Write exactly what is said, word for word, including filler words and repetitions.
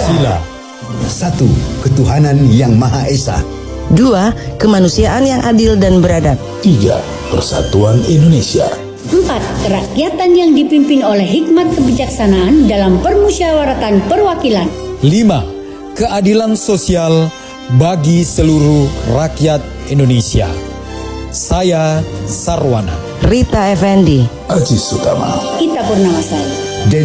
Pancasila. Satu, ketuhanan yang Maha Esa. Dua, kemanusiaan yang adil dan beradab. Tiga, persatuan Indonesia. Empat, kerakyatan yang dipimpin oleh hikmat kebijaksanaan dalam permusyawaratan perwakilan. Lima, keadilan sosial bagi seluruh rakyat Indonesia. Saya Sarwana. Rita Effendi. Aziz Sutama. Kita Purnamasari.